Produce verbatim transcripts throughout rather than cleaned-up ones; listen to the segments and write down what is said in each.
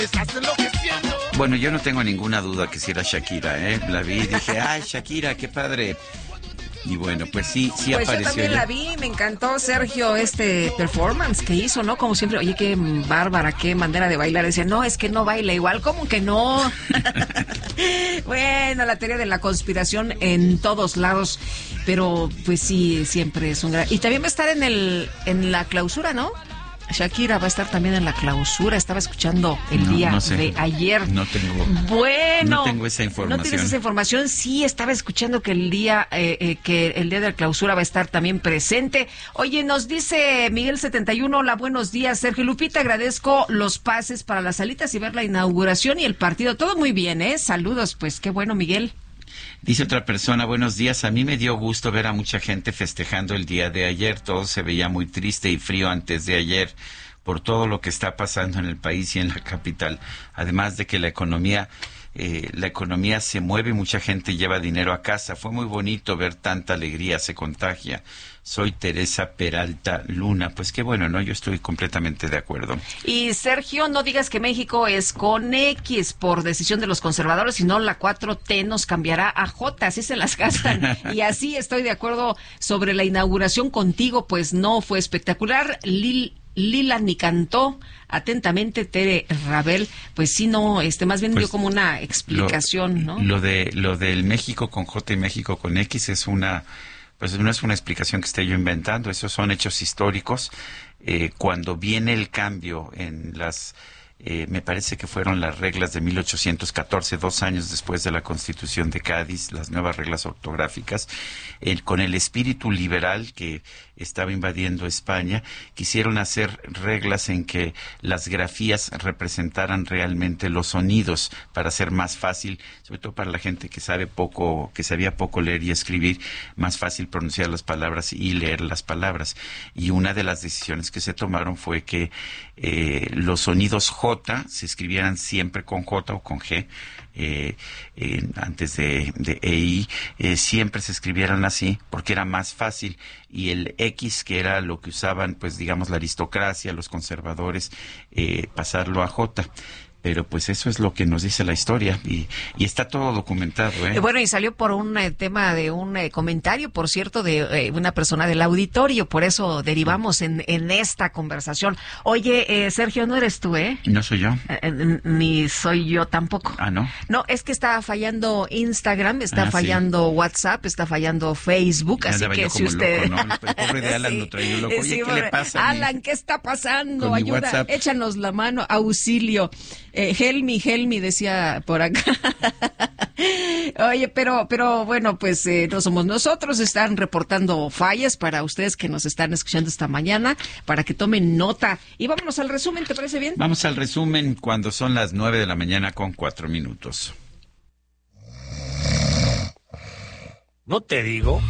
Bueno, yo no tengo ninguna duda que si era Shakira, ¿eh? La vi y dije, ay, Shakira, qué padre. Y bueno, pues sí, sí pues apareció. Yo también ya. la vi, me encantó Sergio este performance que hizo, ¿no? Como siempre, oye, qué bárbara, qué manera de bailar. Decía, no, es que no baila igual, ¿cómo que no? Bueno, la teoría de la conspiración en todos lados, pero pues sí, siempre es un gran... Y también va a estar en el en la clausura, ¿no? Shakira va a estar también en la clausura. Estaba escuchando el no, día no sé. de ayer. No tengo. Bueno. No tengo esa información. No tienes esa información. Sí, estaba escuchando que el día eh, eh, que el día de la clausura va a estar también presente. Oye, nos dice Miguel setenta y uno. Hola, buenos días, Sergio Lupita. Agradezco los pases para las salitas y ver la inauguración y el partido. Todo muy bien, ¿eh? Saludos, pues qué bueno, Miguel. Dice otra persona, buenos días, a mí me dio gusto ver a mucha gente festejando el día de ayer, todo se veía muy triste y frío antes de ayer por todo lo que está pasando en el país y en la capital, además de que la economía, eh, la economía se mueve y mucha gente lleva dinero a casa, fue muy bonito ver tanta alegría, se contagia. Soy Teresa Peralta Luna. Pues qué bueno, ¿no? Yo estoy completamente de acuerdo. Y Sergio, no digas que México es con X por decisión de los conservadores, sino la cuatro T nos cambiará a J, así se las gastan. Y así estoy de acuerdo sobre la inauguración contigo, pues no fue espectacular. Lil Lila ni cantó. Atentamente, Tere Rabel, pues sí, no, este, más bien pues, dio como una explicación, lo, ¿no? Lo de, lo del México con J y México con X es una... Pues no es una explicación que esté yo inventando, esos son hechos históricos. Eh, cuando viene el cambio en las, eh, me parece que fueron las reglas de mil ochocientos catorce, dos años después de la Constitución de Cádiz, las nuevas reglas ortográficas, eh, con el espíritu liberal que estaba invadiendo España, quisieron hacer reglas en que las grafías representaran realmente los sonidos para hacer más fácil, sobre todo para la gente que sabe poco, que sabía poco leer y escribir, más fácil pronunciar las palabras y leer las palabras. Y una de las decisiones que se tomaron fue que eh, los sonidos J se escribieran siempre con J o con G, eh, eh, antes de, de E I, eh, siempre se escribieran así, porque era más fácil, y el X, que era lo que usaban, pues digamos, la aristocracia, los conservadores, eh, pasarlo a J. Pero pues eso es lo que nos dice la historia y, y está todo documentado, ¿eh? Bueno, y salió por un eh, tema de un eh, comentario, por cierto, de eh, una persona del auditorio, por eso derivamos en, en esta conversación. Oye, eh, Sergio, no eres tú, ¿eh? No soy yo. Eh, ni soy yo tampoco. Ah, ¿no? No, es que está fallando Instagram, está ah, fallando sí. WhatsApp, está fallando Facebook, así que si usted... Loco, ¿no? El pobre de Alan sí, lo traía loco. Oye, sí, ¿qué pobre... le pasa? Alan, mi... ¿qué está pasando? Con Ayuda, WhatsApp. Échanos la mano, auxilio. Eh, Helmi, Helmi decía por acá. Oye, pero, pero bueno, pues eh, no somos nosotros, están reportando fallas para ustedes que nos están escuchando esta mañana, para que tomen nota. Y vámonos al resumen, ¿te parece bien? Vamos al resumen cuando son las nueve de la mañana con cuatro minutos. ¿No te digo?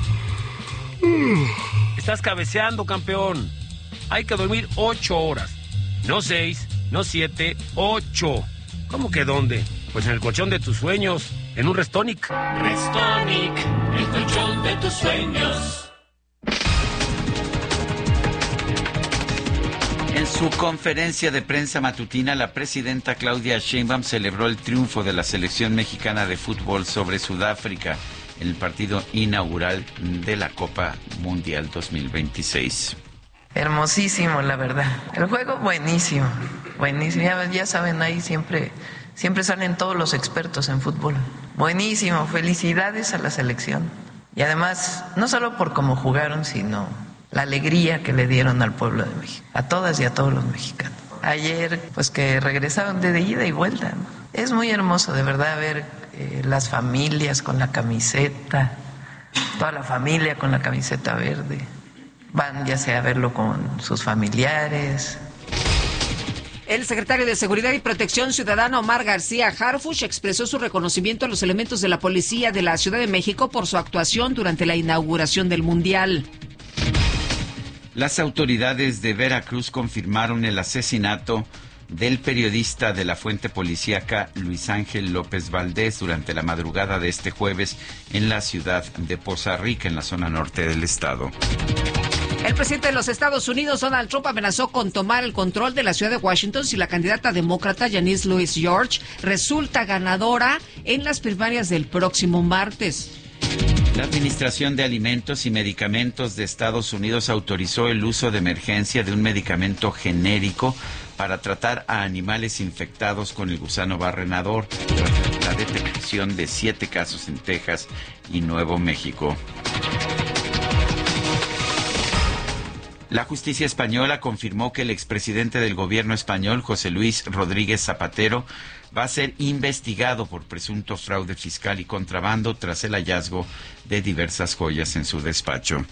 Estás cabeceando, campeón. Hay que dormir ocho horas, no seis. No siete, ocho. ¿Cómo que dónde? Pues en el colchón de tus sueños, en un Restonic. Restonic, el colchón de tus sueños. En su conferencia de prensa matutina, la presidenta Claudia Sheinbaum celebró el triunfo de la selección mexicana de fútbol sobre Sudáfrica en el partido inaugural de la Copa Mundial dos mil veintiséis. Hermosísimo, la verdad. El juego buenísimo, buenísimo. Ya, ya saben, ahí siempre, siempre salen todos los expertos en fútbol. Buenísimo, felicidades a la selección. Y además, no solo por cómo jugaron, sino la alegría que le dieron al pueblo de México, a todas y a todos los mexicanos. Ayer, pues que regresaron de ida y vuelta, ¿no? Es muy hermoso, de verdad, ver eh, las familias con la camiseta, toda la familia con la camiseta verde. Van ya sea a verlo con sus familiares. El secretario de Seguridad y Protección Ciudadana, Omar García Harfuch, expresó su reconocimiento a los elementos de la policía de la Ciudad de México por su actuación durante la inauguración del Mundial. Las autoridades de Veracruz confirmaron el asesinato del periodista de la fuente policíaca Luis Ángel López Valdés durante la madrugada de este jueves en la ciudad de Poza Rica, en la zona norte del estado. El presidente de los Estados Unidos, Donald Trump, amenazó con tomar el control de la ciudad de Washington si la candidata demócrata Janice Louis George resulta ganadora en las primarias del próximo martes. La Administración de Alimentos y Medicamentos de Estados Unidos autorizó el uso de emergencia de un medicamento genérico para tratar a animales infectados con el gusano barrenador, tras la detección de siete casos en Texas y Nuevo México. La justicia española confirmó que el expresidente del gobierno español, José Luis Rodríguez Zapatero, va a ser investigado por presunto fraude fiscal y contrabando tras el hallazgo de diversas joyas en su despacho.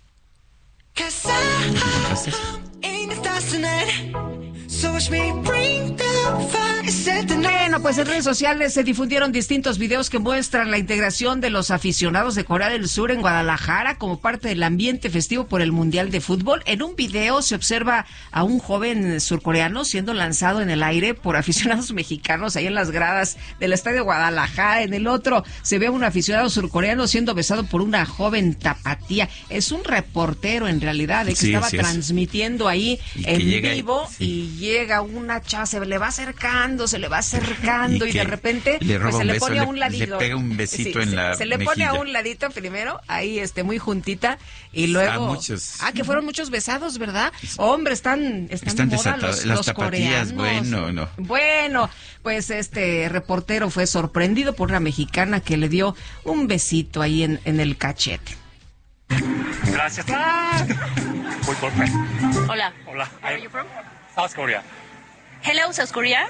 Bueno, pues en redes sociales se difundieron distintos videos que muestran la integración de los aficionados de Corea del Sur en Guadalajara como parte del ambiente festivo por el Mundial de Fútbol. En un video se observa a un joven surcoreano siendo lanzado en el aire por aficionados mexicanos ahí en las gradas del estadio Guadalajara. En el otro se ve a un aficionado surcoreano siendo besado por una joven tapatía. Es un reportero en realidad, ¿eh? que Sí, estaba transmitiendo ahí en llega, vivo sí. y llega una chava, se le va acercando, se le va acercando y, y de repente le, pues, se le beso, pone a le, un ladito. le pega un besito sí, en se, la Se le mejilla. pone a un ladito primero, ahí este muy juntita y luego... A muchos. Ah, que fueron muchos besados, ¿verdad? Hombre, están están, Están de moda desatados. los, Las los tapatías, coreanos. bueno, no. Bueno, pues este reportero fue sorprendido por una mexicana que le dio un besito ahí en, en el cachete. Gracias. Ah. Muy golpe. Hola. Hola. Where are you from? South Korea. Hello, South Korea.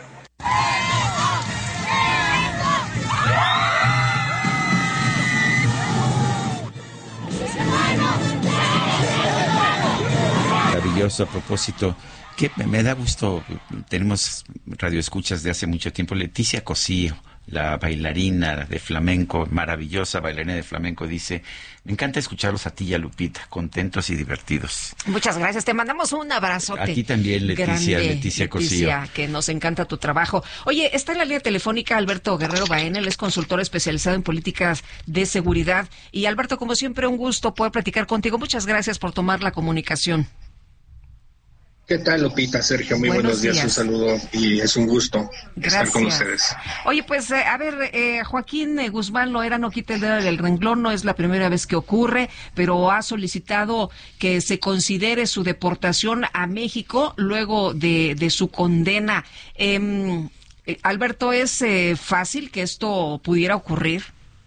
Maravilloso. A propósito, que me da gusto, tenemos radioescuchas de hace mucho tiempo. Leticia Cosío, la bailarina de flamenco, maravillosa bailarina de flamenco, dice: me encanta escucharlos a ti y a Lupita, contentos y divertidos. Muchas gracias, te mandamos un abrazote. A ti también, Leticia, Grande, Leticia Cosío. Leticia, que nos encanta tu trabajo. Oye, está en la línea telefónica Alberto Guerrero Baena, él es consultor especializado en políticas de seguridad. Y Alberto, como siempre, un gusto poder platicar contigo. Muchas gracias por tomar la comunicación. ¿Qué tal, Lupita? Sergio, muy buenos, buenos días. días, un saludo y es un gusto Gracias. estar con ustedes. Oye, pues, eh, a ver, eh, Joaquín eh, Guzmán Loera no quita el dedo del renglón, no es la primera vez que ocurre, pero ha solicitado que se considere su deportación a México luego de, de su condena. Eh, eh, Alberto, ¿es eh, fácil que esto pudiera ocurrir?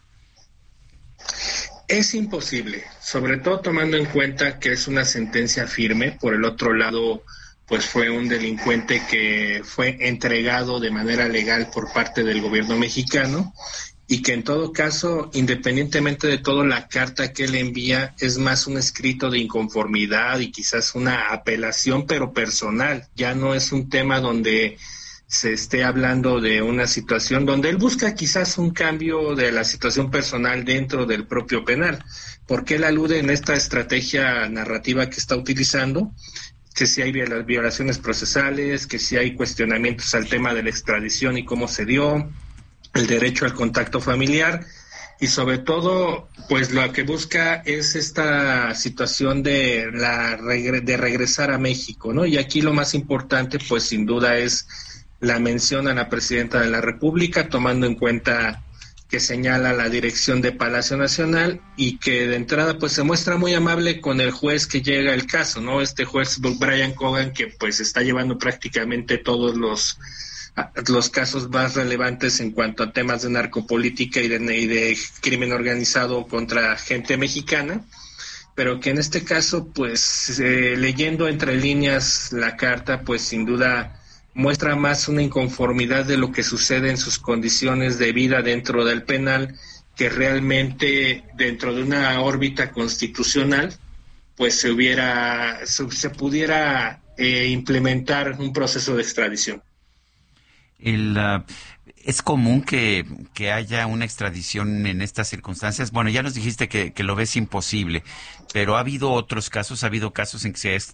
Es imposible, sobre todo tomando en cuenta que es una sentencia firme. Por el otro lado, pues fue un delincuente que fue entregado de manera legal por parte del gobierno mexicano y que en todo caso, independientemente de todo, la carta que él envía es más un escrito de inconformidad y quizás una apelación, pero personal. Ya no es un tema donde se esté hablando de una situación donde él busca quizás un cambio de la situación personal dentro del propio penal, porque él alude en esta estrategia narrativa que está utilizando, que si hay violaciones procesales, que si hay cuestionamientos al tema de la extradición y cómo se dio, el derecho al contacto familiar, y sobre todo, pues lo que busca es esta situación de la de regresar a México, ¿no? Y aquí lo más importante, pues sin duda es la mención a la presidenta de la República, tomando en cuenta que señala la dirección de Palacio Nacional y que de entrada pues se muestra muy amable con el juez que llega el caso, ¿no? Este juez Brian Cogan, que pues está llevando prácticamente todos los los casos más relevantes en cuanto a temas de narcopolítica y de, y de crimen organizado contra gente mexicana, pero que en este caso pues eh, leyendo entre líneas la carta pues sin duda muestra más una inconformidad de lo que sucede en sus condiciones de vida dentro del penal, que realmente dentro de una órbita constitucional pues se hubiera se, se pudiera eh, implementar un proceso de extradición. El, uh, ¿Es común que, que haya una extradición en estas circunstancias? Bueno, ya nos dijiste que, que lo ves imposible, pero ha habido otros casos, ha habido casos en que se ha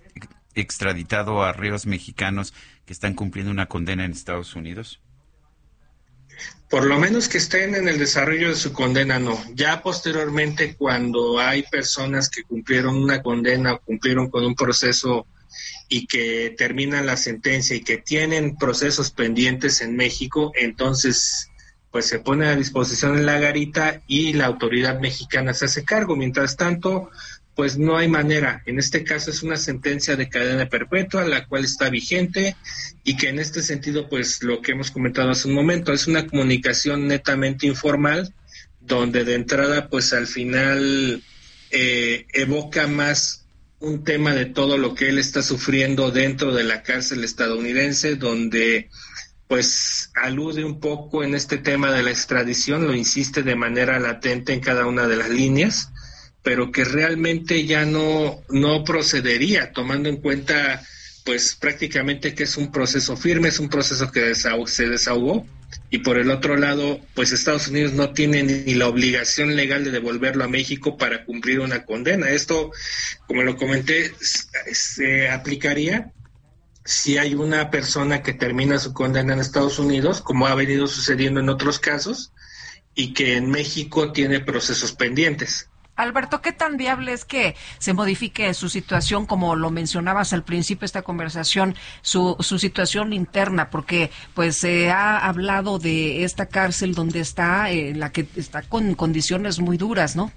extraditado a reos mexicanos que están cumpliendo una condena en Estados Unidos. Por lo menos que estén en el desarrollo de su condena, no. Ya posteriormente, cuando hay personas que cumplieron una condena o cumplieron con un proceso y que terminan la sentencia y que tienen procesos pendientes en México, entonces pues se pone a disposición en la garita y la autoridad mexicana se hace cargo. Mientras tanto, pues no hay manera. En este caso es una sentencia de cadena perpetua, la cual está vigente y que en este sentido, pues lo que hemos comentado hace un momento, es una comunicación netamente informal, donde de entrada, pues al final eh, evoca más un tema de todo lo que él está sufriendo dentro de la cárcel estadounidense, donde pues alude un poco en este tema de la extradición, lo insiste de manera latente en cada una de las líneas, pero que realmente ya no, no procedería, tomando en cuenta pues prácticamente que es un proceso firme, es un proceso que desahog- se desahogó, y por el otro lado, pues Estados Unidos no tiene ni la obligación legal de devolverlo a México para cumplir una condena. Esto, como lo comenté, se aplicaría si hay una persona que termina su condena en Estados Unidos, como ha venido sucediendo en otros casos, y que en México tiene procesos pendientes. Alberto, ¿qué tan viable es que se modifique su situación, como lo mencionabas al principio de esta conversación, su, su situación interna? Porque pues se ha hablado de esta cárcel donde está, en eh, la que está con condiciones muy duras, ¿no?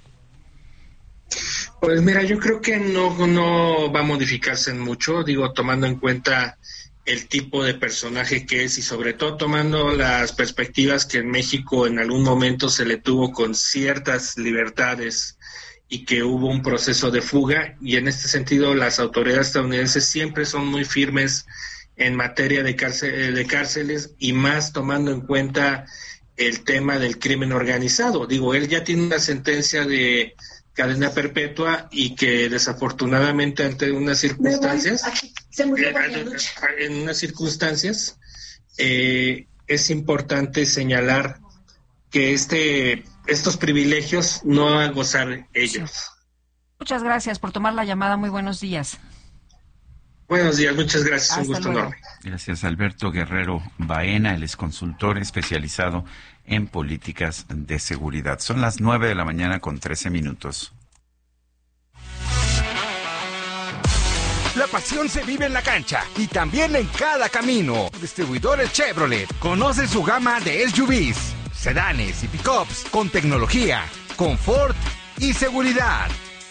Pues mira, yo creo que no, no va a modificarse en mucho, digo, tomando en cuenta el tipo de personaje que es y sobre todo tomando las perspectivas que en México en algún momento se le tuvo con ciertas libertades y que hubo un proceso de fuga, y en este sentido las autoridades estadounidenses siempre son muy firmes en materia de, cárcel, de cárceles, y más tomando en cuenta el tema del crimen organizado. Digo, él ya tiene una sentencia de cadena perpetua y que desafortunadamente ante unas circunstancias, en unas circunstancias, eh, es importante señalar que este estos privilegios no van a gozar ellos. Muchas gracias por tomar la llamada. Muy buenos días. Buenos días, muchas gracias. Hasta un gusto luego. enorme. Gracias, Alberto Guerrero Baena, él es consultor especializado en políticas de seguridad. Son las nueve de la mañana con trece minutos. La pasión se vive en la cancha y también en cada camino. Distribuidores Chevrolet. Conoce su gama de S U Vs, sedanes y pickups con tecnología, confort y seguridad.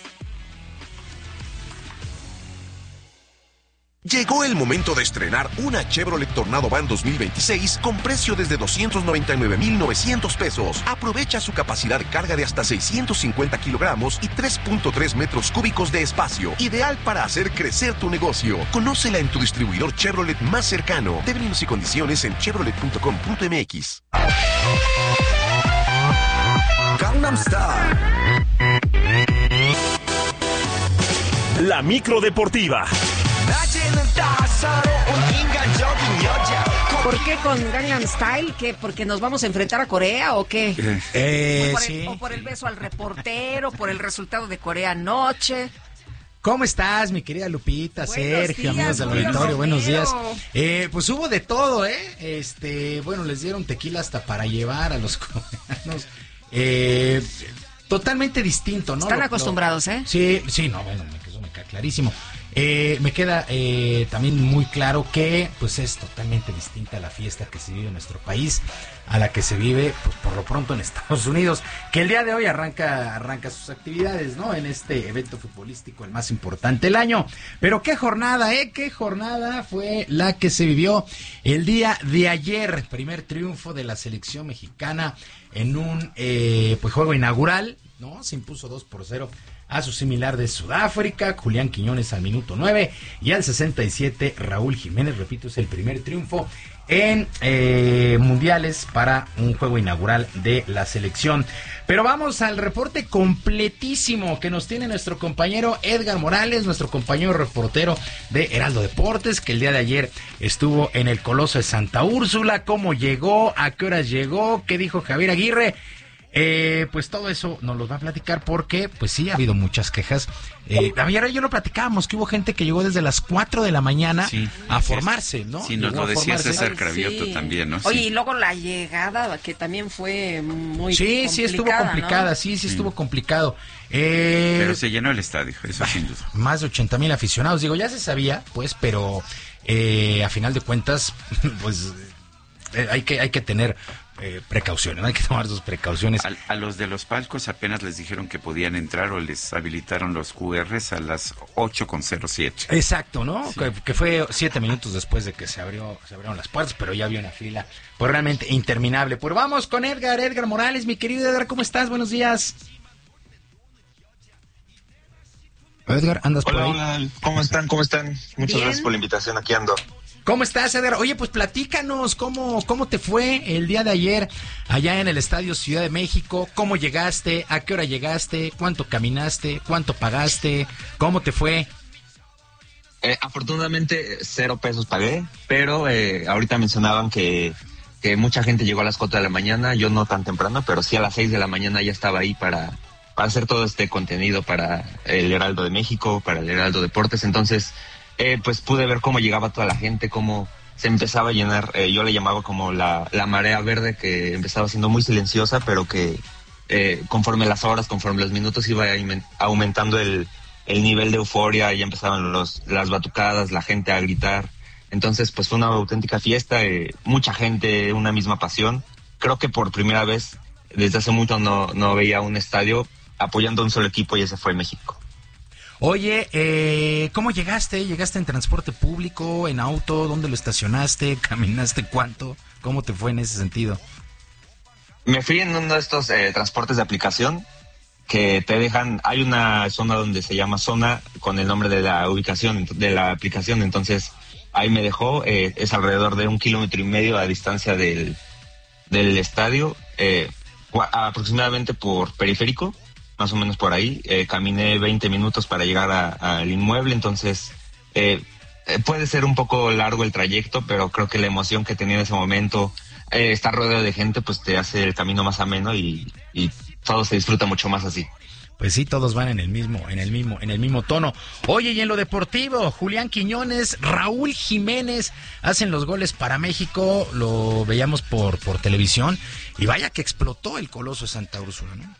Llegó el momento de estrenar una Chevrolet Tornado Van dos mil veintiséis con precio desde doscientos noventa y nueve mil novecientos pesos. Aprovecha su capacidad de carga de hasta seiscientos cincuenta kilogramos y tres punto tres metros cúbicos de espacio. Ideal para hacer crecer tu negocio. Conócela en tu distribuidor Chevrolet más cercano. Términos y condiciones en chevrolet punto com punto m x. Gangnam Style. La micro deportiva. ¿Por qué con Gangnam Style? ¿Qué? ¿Porque nos vamos a enfrentar a Corea o qué? Eh, ¿O, por el, sí. ¿O por el beso al reportero? ¿Por el resultado de Corea anoche? ¿Cómo estás, mi querida Lupita, Buenos Sergio, días, amigos del Julio auditorio? Buenos días. Romero. Eh, pues hubo de todo, ¿eh? Este, bueno, les dieron tequila hasta para llevar a los coreanos. Eh, totalmente distinto, ¿no? Están Lo- acostumbrados, lo- ¿eh? Sí, sí, no, bueno, eso me queda clarísimo. Eh, me queda eh, también muy claro que pues es totalmente distinta la fiesta que se vive en nuestro país a la que se vive pues por lo pronto en Estados Unidos, que el día de hoy arranca arranca sus actividades, ¿no? En este evento futbolístico, el más importante del año. Pero qué jornada, ¿eh? Qué jornada fue la que se vivió el día de ayer. Primer triunfo de la selección mexicana en un eh, pues juego inaugural, ¿no? Se impuso dos por cero a su similar de Sudáfrica, Julián Quiñones al minuto nueve, y al sesenta y siete Raúl Jiménez. Repito, es el primer triunfo en eh, mundiales para un juego inaugural de la selección. Pero vamos al reporte completísimo que nos tiene nuestro compañero Edgar Morales, nuestro compañero reportero de Heraldo Deportes, que el día de ayer estuvo en el Coloso de Santa Úrsula. ¿Cómo llegó? ¿A qué horas llegó? ¿Qué dijo Javier Aguirre? Eh, pues todo eso nos lo va a platicar porque, pues sí, ha habido muchas quejas. Eh, ayer yo lo platicábamos, que hubo gente que llegó desde las cuatro de la mañana sí, a formarse, ¿no? Sí, nos lo decía César Cravioto sí. también, ¿no? Oye, sí. y luego la llegada, que también fue muy sí, complicada. Sí, sí, estuvo complicada, ¿no? sí, sí, sí, estuvo complicado. Eh, pero se llenó el estadio, eso sin duda. Más de ochenta mil aficionados, digo, ya se sabía, pues, pero eh, a final de cuentas, pues, eh, hay que, hay que tener... Eh, precauciones, hay que tomar sus precauciones. A, a los de los palcos apenas les dijeron que podían entrar o les habilitaron los Q Rs a las ocho con cero siete. Exacto, ¿no? Sí. Que, que fue siete minutos después de que se abrió, se abrieron las puertas, pero ya había una fila, pues realmente interminable. Pues vamos con Edgar, Edgar Morales, mi querido Edgar, ¿cómo estás? Buenos días. Edgar, ¿andas hola, por ahí? Hola, ¿cómo están? ¿Cómo están? Muchas Bien. gracias por la invitación, aquí ando. ¿Cómo estás, Edgar? Oye, pues platícanos, ¿cómo, ¿cómo te fue el día de ayer allá en el Estadio Ciudad de México? ¿Cómo llegaste? ¿A qué hora llegaste? ¿Cuánto caminaste? ¿Cuánto pagaste? ¿Cómo te fue? Eh, afortunadamente, cero pesos pagué, pero eh, ahorita mencionaban que, que mucha gente llegó a las cuatro de la mañana, yo no tan temprano, pero sí a las seis de la mañana ya estaba ahí para, para hacer todo este contenido para el Heraldo de México, para el Heraldo Deportes, entonces... Eh, pues pude ver cómo llegaba toda la gente, cómo se empezaba a llenar, eh, yo le llamaba como la, la marea verde, que empezaba siendo muy silenciosa, pero que eh, conforme las horas, conforme los minutos iba aumentando el, el nivel de euforia, ya empezaban los, las batucadas, la gente a gritar, entonces pues fue una auténtica fiesta, eh, mucha gente, una misma pasión, creo que por primera vez desde hace mucho no, no veía un estadio apoyando a un solo equipo y ese fue México. Oye, eh, ¿cómo llegaste? ¿Llegaste en transporte público, en auto? ¿Dónde lo estacionaste? ¿Caminaste cuánto? ¿Cómo te fue en ese sentido? Me fui en uno de estos eh, transportes de aplicación que te dejan... Hay una zona donde se llama zona con el nombre de la ubicación, de la aplicación. Entonces, ahí me dejó. Eh, es alrededor de un kilómetro y medio a distancia del, del estadio. Eh, aproximadamente por periférico. Más o menos por ahí, eh, caminé veinte minutos para llegar al inmueble, entonces eh, puede ser un poco largo el trayecto, pero creo que la emoción que tenía en ese momento, eh, estar rodeado de gente, pues te hace el camino más ameno y, y todo se disfruta mucho más así. Pues sí, todos van en el mismo, en el mismo, en el mismo tono. Oye, y en lo deportivo, Julián Quiñones, Raúl Jiménez hacen los goles para México, lo veíamos por, por televisión, y vaya que explotó el Coloso de Santa Úrsula, ¿no?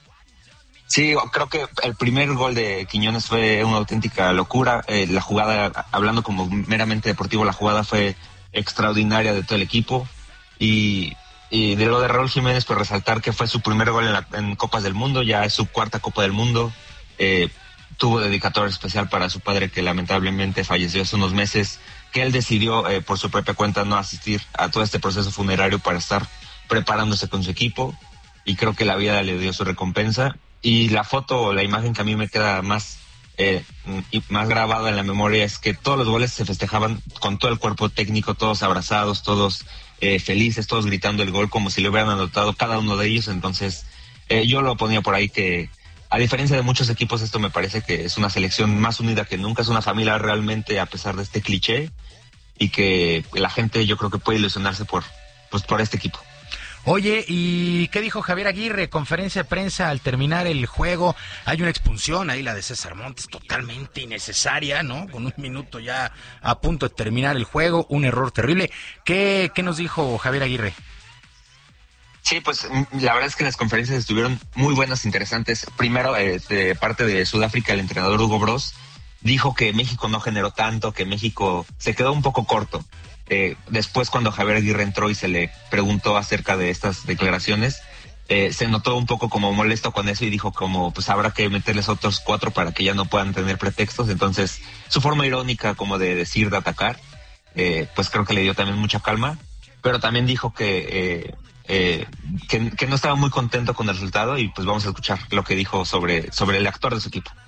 Sí, creo que el primer gol de Quiñones fue una auténtica locura. Eh, la jugada, hablando como meramente deportivo, la jugada fue extraordinaria de todo el equipo. Y, y de lo de Raúl Jiménez, pues resaltar que fue su primer gol en, la, en Copas del Mundo, ya es su cuarta Copa del Mundo. Eh, tuvo dedicatoria especial para su padre, que lamentablemente falleció hace unos meses, que él decidió eh, por su propia cuenta no asistir a todo este proceso funerario para estar preparándose con su equipo. Y creo que la vida le dio su recompensa. Y la foto o la imagen que a mí me queda más eh, y más grabada en la memoria es que todos los goles se festejaban con todo el cuerpo técnico, todos abrazados, todos eh, felices, todos gritando el gol como si lo hubieran anotado cada uno de ellos. Entonces eh, yo lo ponía por ahí que, a diferencia de muchos equipos, esto me parece que es una selección más unida que nunca, es una familia realmente, a pesar de este cliché, y que la gente yo creo que puede ilusionarse por, pues, por este equipo. Oye, ¿y qué dijo Javier Aguirre? Conferencia de prensa al terminar el juego. Hay una expulsión ahí, la de César Montes, totalmente innecesaria, ¿no? Con un minuto ya a punto de terminar el juego, un error terrible. ¿Qué, qué nos dijo Javier Aguirre? Sí, pues la verdad es que las conferencias estuvieron muy buenas, interesantes. Primero, eh, de parte de Sudáfrica, el entrenador Hugo Broos dijo que México no generó tanto, que México se quedó un poco corto. Eh, después, cuando Javier Aguirre entró y se le preguntó acerca de estas declaraciones, eh, se notó un poco como molesto con eso y dijo como pues habrá que meterles otros cuatro para que ya no puedan tener pretextos. Entonces, su forma irónica como de decir, de atacar, eh, pues creo que le dio también mucha calma, pero también dijo que, eh, eh, que, que no estaba muy contento con el resultado, y pues vamos a escuchar lo que dijo sobre, sobre el actor de su equipo.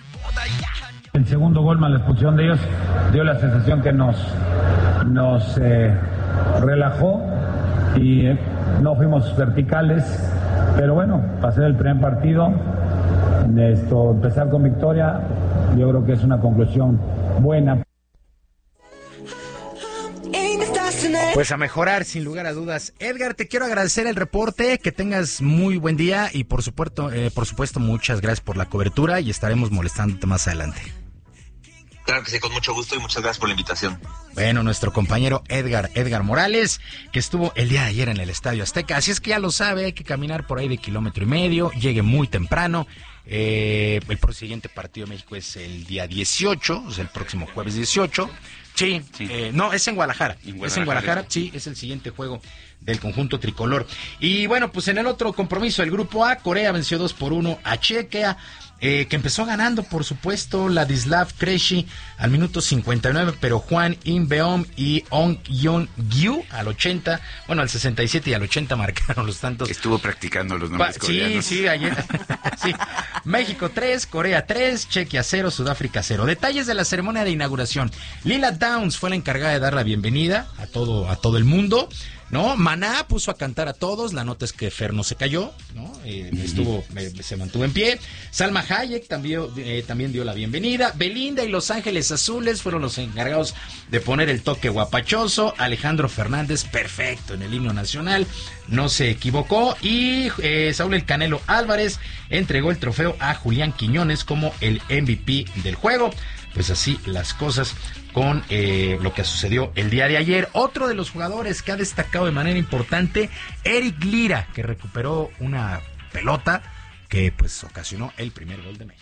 El segundo gol más la expulsión de ellos dio la sensación que nos, nos eh, relajó y eh, no fuimos verticales, pero bueno, pasé el primer partido, esto, empezar con victoria, yo creo que es una conclusión buena. Pues a mejorar, sin lugar a dudas. Edgar, te quiero agradecer el reporte, que tengas muy buen día y por supuesto, eh, por supuesto, muchas gracias por la cobertura y estaremos molestándote más adelante. Claro que sí, con mucho gusto y muchas gracias por la invitación. Bueno, nuestro compañero Edgar, Edgar Morales, que estuvo el día de ayer en el Estadio Azteca, así es que ya lo sabe, hay que caminar por ahí de kilómetro y medio, llegue muy temprano. Eh, el siguiente partido de México es el día dieciocho, o sea, el próximo jueves dieciocho. Sí, sí. Eh, no, es en Guadalajara. en Guadalajara. Es en Guadalajara, sí, es el siguiente juego del conjunto tricolor. Y bueno, pues en el otro compromiso, el grupo A, Corea venció dos por uno a Chequia, eh, que empezó ganando, por supuesto, Ladislav Krejci al minuto cincuenta y nueve, pero Juan In-beom y Ong Yeon-gyu al ochenta, bueno, al sesenta y siete y al ochenta marcaron los tantos. Estuvo practicando los nombres pa- coreanos. Sí, sí, ayer. sí. México tres, Corea tres, Chequia cero, Sudáfrica cero. Detalles de la ceremonia de inauguración. Lila Downs fue la encargada de dar la bienvenida a todo, a todo el mundo, ¿no? Maná puso a cantar a todos, la nota es que Fer no se cayó, ¿no? Eh, estuvo, eh, se mantuvo en pie. Salma Hayek también, eh, también dio la bienvenida. Belinda y Los Ángeles Azules fueron los encargados de poner el toque guapachoso. Alejandro Fernández, perfecto en el himno nacional, no se equivocó. Y eh, Saúl El Canelo Álvarez entregó el trofeo a Julián Quiñones como el M V P del juego. Pues así las cosas con eh, lo que sucedió el día de ayer. Otro de los jugadores que ha destacado de manera importante, Eric Lira, que recuperó una pelota que pues ocasionó el primer gol de México.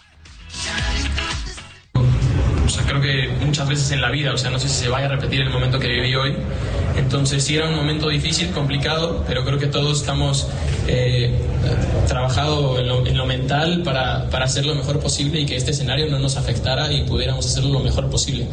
O sea, creo que muchas veces en la vida, o sea, no sé si se vaya a repetir el momento que viví hoy. Entonces sí era un momento difícil, complicado, pero creo que todos estamos eh, trabajando en lo, en lo mental para, para hacer lo mejor posible y que este escenario no nos afectara y pudiéramos hacerlo lo mejor posible.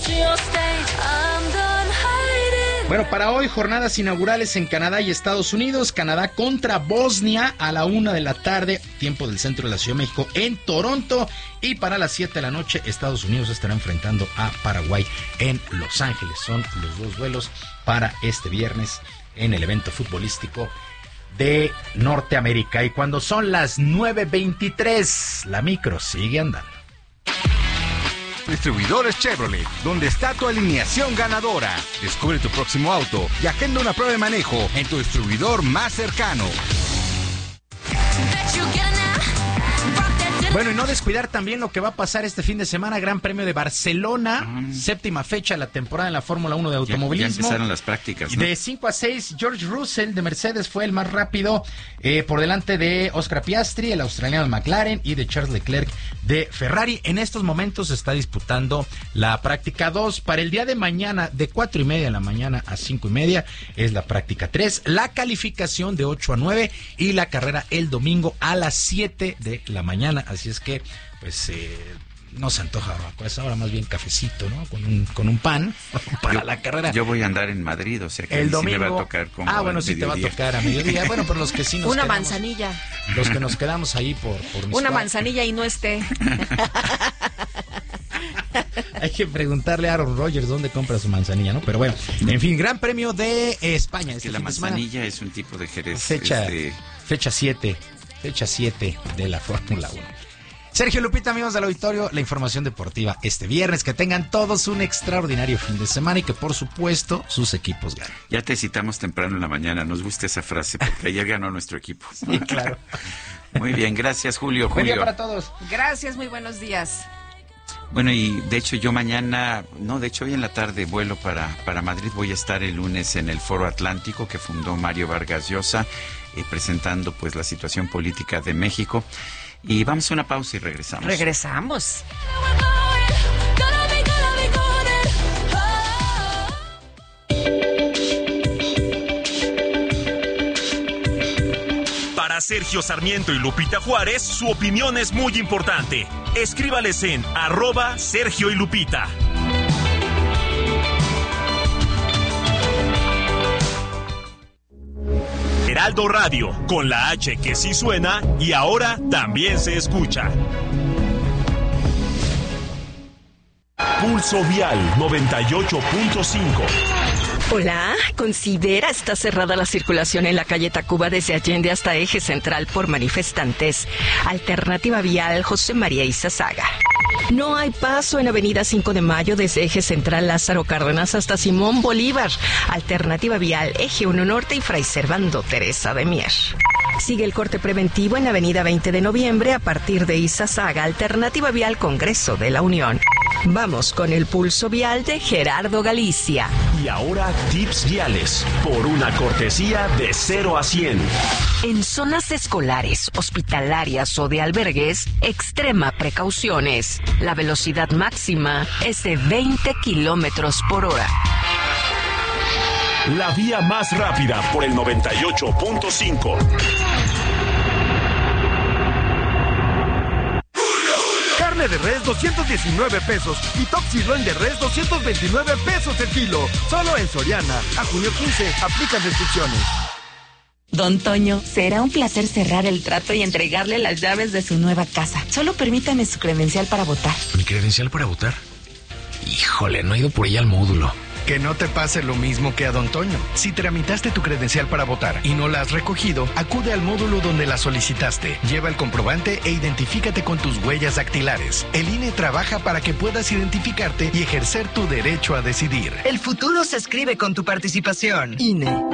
Bueno, para hoy, jornadas inaugurales en Canadá y Estados Unidos. Canadá contra Bosnia a la una de la tarde, tiempo del centro de la Ciudad de México, en Toronto. Y para las siete de la noche, Estados Unidos estará enfrentando a Paraguay en Los Ángeles. Son los dos duelos para este viernes en el evento futbolístico de Norteamérica. Y cuando son las nueve veintitrés, la micro sigue andando. Distribuidores Chevrolet, donde está tu alineación ganadora. Descubre tu próximo auto y agenda una prueba de manejo en tu distribuidor más cercano. Bueno, y no descuidar también lo que va a pasar este fin de semana, Gran Premio de Barcelona, mm. séptima fecha de la temporada en la Fórmula uno de automovilismo. Ya, ya empezaron las prácticas, ¿no? De cinco a seis, George Russell de Mercedes fue el más rápido, eh, por delante de Oscar Piastri, el australiano de McLaren, y de Charles Leclerc de Ferrari. En estos momentos se está disputando la práctica dos. Para el día de mañana, de cuatro y media de la mañana a cinco y media, es la práctica tres, la calificación de ocho a nueve y la carrera el domingo a las siete de la mañana. Así es que, pues, eh, no se antoja a esa hora, más bien cafecito, ¿no? Con un, con un pan para yo, la carrera. Yo voy a andar en Madrid, o sea que el sí domingo, me va a tocar como ah, bueno, sí te va a tocar a mediodía. Bueno, pero los que sí nos Una quedamos, manzanilla. Los que nos quedamos ahí por, por mis Una cuadros. manzanilla y no esté. Hay que preguntarle a Aaron Rodgers dónde compra su manzanilla, ¿no? Pero bueno, en fin, Gran Premio de España. Es este que la fin de semana. manzanilla es un tipo de jerez. Fecha, este... fecha siete, fecha siete de la Fórmula uno. Sergio Lupita, amigos del auditorio, la información deportiva este viernes. Que tengan todos un extraordinario fin de semana y que, por supuesto, sus equipos ganen. Ya te citamos temprano en la mañana. Nos gusta esa frase porque ayer ganó nuestro equipo. Sí, claro. Muy bien, gracias, Julio. Buen Julio. día para todos. Gracias, muy buenos días. Bueno, y de hecho yo mañana, no, de hecho hoy en la tarde vuelo para, para Madrid. Voy a estar el lunes en el Foro Atlántico que fundó Mario Vargas Llosa, eh, presentando pues la situación política de México. Y vamos a una pausa y regresamos. Regresamos. Para Sergio Sarmiento y Lupita Juárez, su opinión es muy importante. Escríbales en arroba Sergio y Lupita. Heraldo Radio, con la H que sí suena y ahora también se escucha. Pulso Vial noventa y ocho punto cinco. Hola, considera está cerrada la circulación en la calle Tacuba desde Allende hasta Eje Central por manifestantes. Alternativa vial José María Izazaga. No hay paso en Avenida cinco de Mayo desde Eje Central Lázaro Cárdenas hasta Simón Bolívar. Alternativa vial Eje uno Norte y Fray Servando Teresa de Mier. Sigue el corte preventivo en Avenida veinte de Noviembre a partir de Izazaga. Alternativa vial Congreso de la Unión. Vamos con el pulso vial de Gerardo Galicia. Y ahora tips viales por una cortesía de cero a cien. En zonas escolares, hospitalarias o de albergues, extrema precauciones. La velocidad máxima es de veinte kilómetros por hora. La vía más rápida por el noventa y ocho punto cinco. Carne de res doscientos diecinueve pesos y top sirloin de res doscientos veintinueve pesos el kilo. Solo en Soriana. A junio quince. Aplican restricciones. Don Toño, será un placer cerrar el trato y entregarle las llaves de su nueva casa. Solo permítame su credencial para votar. ¿Mi credencial para votar? Híjole, no he ido por ella al módulo. Que no te pase lo mismo que a Don Toño. Si tramitaste tu credencial para votar y no la has recogido, acude al módulo donde la solicitaste. Lleva el comprobante e identifícate con tus huellas dactilares. El I N E trabaja para que puedas identificarte y ejercer tu derecho a decidir. El futuro se escribe con tu participación. I N E.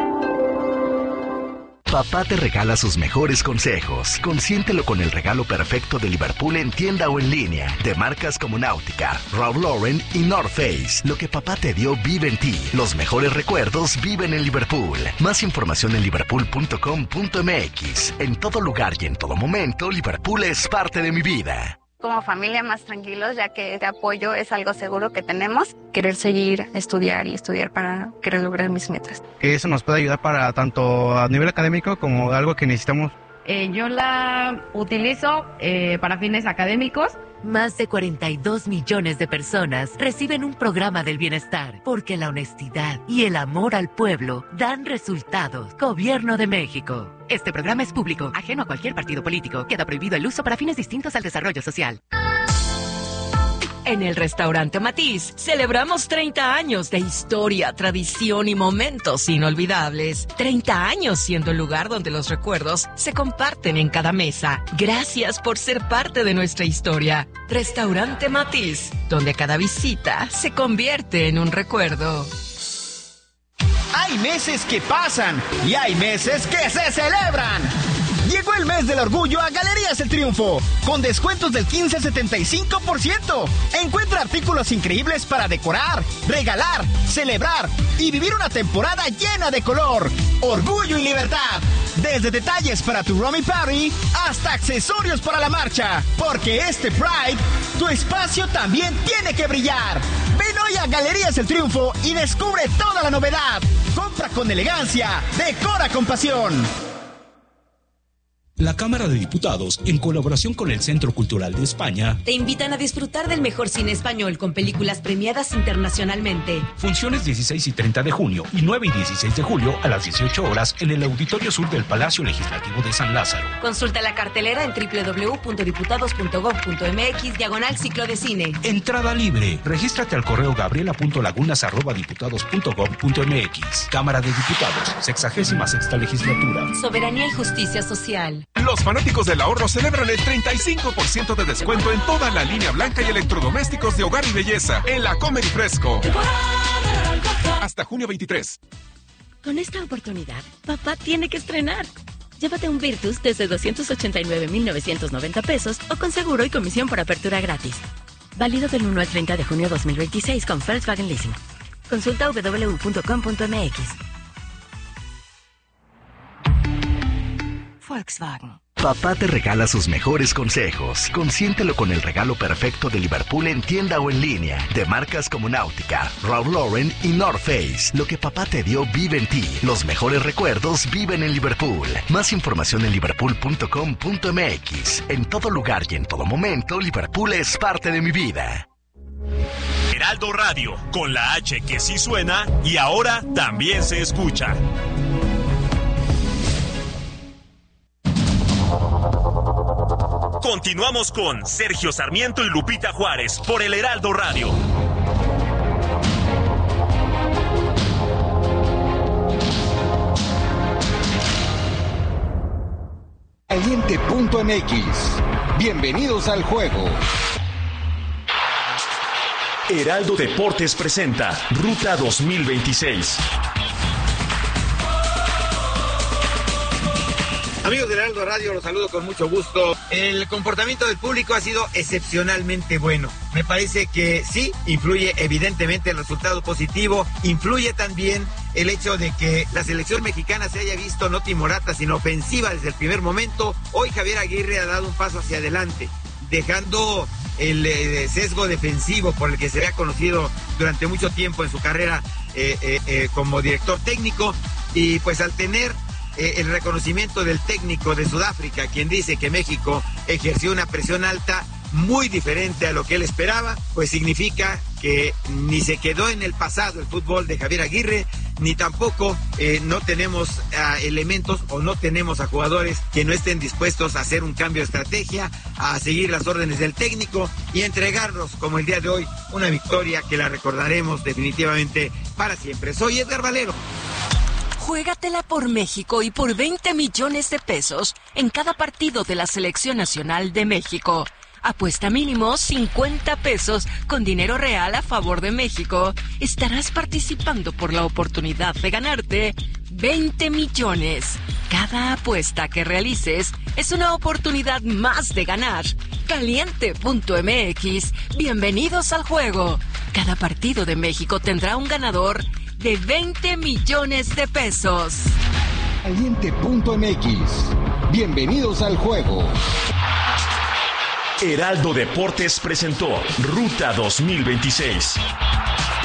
Papá te regala sus mejores consejos. Consiéntelo con el regalo perfecto de Liverpool en tienda o en línea. De marcas como Nautica, Ralph Lauren y North Face. Lo que papá te dio vive en ti. Los mejores recuerdos viven en Liverpool. Más información en liverpool punto com punto m x. En todo lugar y en todo momento, Liverpool es parte de mi vida. Como familia más tranquilos, ya que este apoyo es algo seguro que tenemos. Querer seguir, estudiar y estudiar para querer lograr mis metas. Que eso nos puede ayudar para tanto a nivel académico como algo que necesitamos. Eh, yo la utilizo eh, para fines académicos. Más de cuarenta y dos millones de personas reciben un programa del bienestar, porque la honestidad y el amor al pueblo dan resultados. Gobierno de México. Este programa es público, ajeno a cualquier partido político. Queda prohibido el uso para fines distintos al desarrollo social. En el restaurante Matiz celebramos treinta años de historia, tradición y momentos inolvidables. treinta años siendo el lugar donde los recuerdos se comparten en cada mesa. Gracias por ser parte de nuestra historia. Restaurante Matiz, donde cada visita se convierte en un recuerdo. Hay meses que pasan y hay meses que se celebran. Llegó el mes del orgullo a Galerías El Triunfo, con descuentos del quince a setenta y cinco por ciento. Encuentra artículos increíbles para decorar, regalar, celebrar y vivir una temporada llena de color, orgullo y libertad. Desde detalles para tu Rummy Party hasta accesorios para la marcha. Porque este Pride, tu espacio también tiene que brillar. Ven hoy a Galerías El Triunfo y descubre toda la novedad. Compra con elegancia, decora con pasión. La Cámara de Diputados, en colaboración con el Centro Cultural de España, te invitan a disfrutar del mejor cine español con películas premiadas internacionalmente. Funciones dieciséis y treinta de junio y nueve y dieciséis de julio a las dieciocho horas en el Auditorio Sur del Palacio Legislativo de San Lázaro. Consulta la cartelera en doble u doble u doble u punto diputados punto gob punto m x diagonal ciclo de cine. Entrada libre. Regístrate al correo gabriela punto lagunas arroba diputados punto gob punto m x. Cámara de Diputados, sexagésima sexta legislatura. Soberanía y justicia social. Los fanáticos del ahorro celebran el treinta y cinco por ciento de descuento en toda la línea blanca y electrodomésticos de hogar y belleza en la Comer y Fresco. Hasta junio veintitrés. Con esta oportunidad, papá tiene que estrenar. Llévate un Virtus desde doscientos ochenta y nueve mil novecientos noventa pesos o con seguro y comisión por apertura gratis. Válido del uno al treinta de junio dos mil veintiséis con Volkswagen Leasing. Consulta doble u doble u doble u punto com punto m x. Volkswagen. Papá te regala sus mejores consejos. Consiéntelo con el regalo perfecto de Liverpool en tienda o en línea. De marcas como Nautica, Ralph Lauren y North Face. Lo que papá te dio vive en ti. Los mejores recuerdos viven en Liverpool. Más información en liverpool punto com punto m x. En todo lugar y en todo momento, Liverpool es parte de mi vida. Heraldo Radio, con la H que sí suena y ahora también se escucha. Continuamos con Sergio Sarmiento y Lupita Juárez por el Heraldo Radio. Caliente punto m x. Bienvenidos al juego. Heraldo Deportes presenta Ruta dos mil veintiséis. Amigos de Heraldo Radio, los saludo con mucho gusto. El comportamiento del público ha sido excepcionalmente bueno. Me parece que sí, influye evidentemente el resultado positivo, influye también el hecho de que la selección mexicana se haya visto no timorata, sino ofensiva desde el primer momento. Hoy Javier Aguirre ha dado un paso hacia adelante, dejando el eh, sesgo defensivo por el que se había conocido durante mucho tiempo en su carrera eh, eh, eh, como director técnico, y pues al tener eh, el reconocimiento del técnico de Sudáfrica, quien dice que México ejerció una presión alta muy diferente a lo que él esperaba, pues significa que ni se quedó en el pasado el fútbol de Javier Aguirre, ni tampoco eh, no tenemos uh, elementos o no tenemos a jugadores que no estén dispuestos a hacer un cambio de estrategia, a seguir las órdenes del técnico y entregarnos, como el día de hoy, una victoria que la recordaremos definitivamente para siempre. Soy Edgar Valero. Juégatela por México y por veinte millones de pesos en cada partido de la Selección Nacional de México. Apuesta mínimo cincuenta pesos con dinero real a favor de México. Estarás participando por la oportunidad de ganarte veinte millones. Cada apuesta que realices es una oportunidad más de ganar. Caliente punto m x. Bienvenidos al juego. Cada partido de México tendrá un ganador de veinte millones de pesos. Caliente punto m x. Bienvenidos al juego. Heraldo Deportes presentó Ruta dos mil veintiséis.